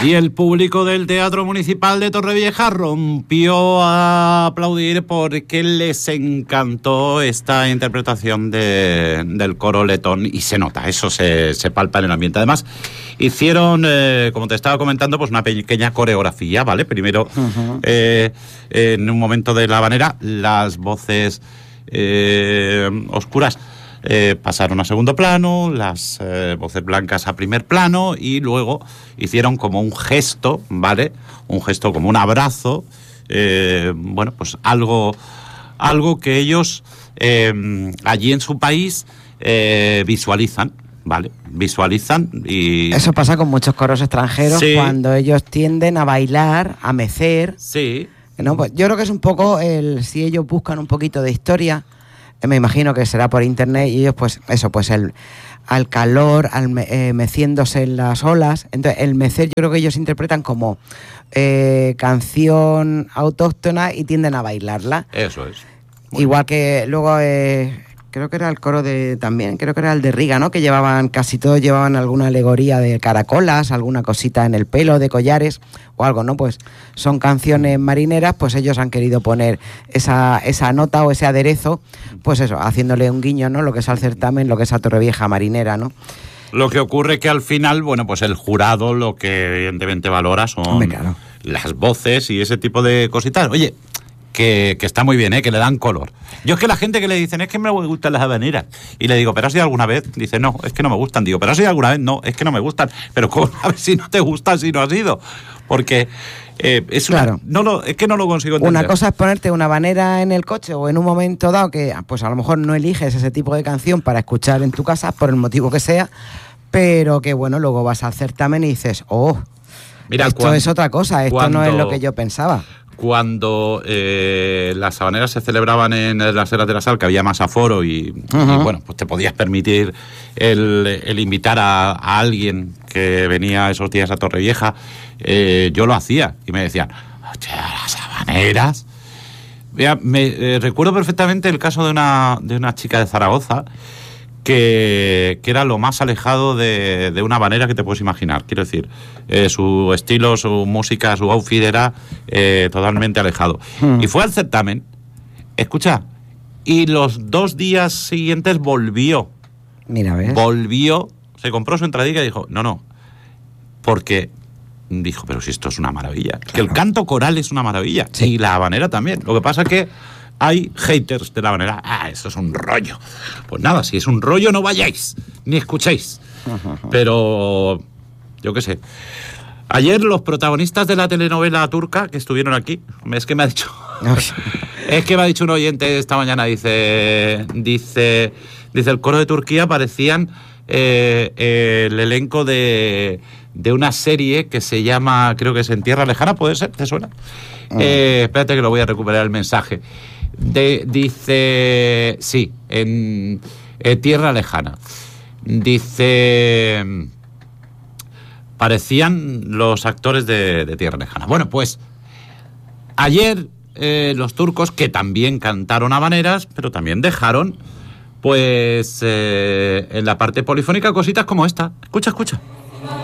Y el público del Teatro Municipal de Torrevieja rompió a aplaudir porque les encantó esta interpretación del coro letón, y se nota, eso se palpa en el ambiente. Además, hicieron, como te estaba comentando, pues una pequeña coreografía, ¿vale? Primero, en un momento de la habanera, las voces oscuras pasaron a segundo plano, las voces blancas a primer plano, y luego hicieron como un gesto, ¿vale? Un gesto como un abrazo, bueno, pues algo que ellos allí en su país visualizan, ¿vale? Visualizan y... Eso pasa con muchos coros extranjeros, sí, cuando ellos tienden a bailar, a mecer. Sí. ¿No? Pues yo creo que es un poco si ellos buscan un poquito de historia, me imagino que será por internet, y ellos pues eso, pues al calor, meciéndose en las olas. Entonces el mecer yo creo que ellos interpretan como canción autóctona y tienden a bailarla. Eso es. Igual que luego creo que era el coro también creo que era el de Riga, ¿no? Que casi todos llevaban alguna alegoría de caracolas, alguna cosita en el pelo, de collares o algo, ¿no? Pues son canciones marineras, pues ellos han querido poner esa nota o ese aderezo, pues eso, haciéndole un guiño, ¿no? Lo que es al certamen, lo que es a Torrevieja marinera, ¿no? Lo que ocurre que al final, bueno, pues el jurado lo que evidentemente valora son claro, las voces y ese tipo de cositas. Oye, que está muy bien, que le dan color. Yo es que la gente que le dicen, es que me gustan las habaneras, y le digo, ¿pero has ido alguna vez? Dice, no, es que no me gustan. Digo, ¿pero has ido alguna vez? No, es que no me gustan. Pero ¿cómo sabes si no te gustan si no has ido? Porque es claro, es que no lo consigo entender. Una cosa es ponerte una habanera en el coche o en un momento dado que pues a lo mejor no eliges ese tipo de canción para escuchar en tu casa, por el motivo que sea, pero que bueno, luego vas al certamen y dices, mira, esto es otra cosa, esto no es lo que yo pensaba. Cuando las habaneras se celebraban en las Eras de la Sal, que había más aforo y bueno, pues te podías permitir el invitar a alguien que venía esos días a Torrevieja, yo lo hacía y me decían, oye, las habaneras. Mira, recuerdo perfectamente el caso de una chica de Zaragoza que era lo más alejado de una habanera que te puedes imaginar. Quiero decir, su estilo, su música, su outfit era totalmente alejado. Y fue al certamen, escucha, y los 2 días siguientes volvió. Mira, ¿ves? Volvió, se compró su entradilla y dijo, no, porque dijo, pero si esto es una maravilla. Claro. Que el canto coral es una maravilla, sí, y la habanera también. Lo que pasa es que hay haters de la habanera. Eso es un rollo. Pues nada, si es un rollo, no vayáis, ni escuchéis. Pero, yo qué sé. Ayer los protagonistas de la telenovela turca que estuvieron aquí, es que me ha dicho... es que me ha dicho un oyente esta mañana, dice el coro de Turquía parecían el elenco de una serie que se llama, creo que es En Tierra Lejana, ¿puede ser? ¿Te suena? Espérate que lo voy a recuperar el mensaje. Dice, sí, en Tierra Lejana. Dice, parecían los actores de Tierra Lejana. Bueno, pues ayer los turcos, que también cantaron habaneras, pero también dejaron, pues en la parte polifónica, cositas como esta. Escucha.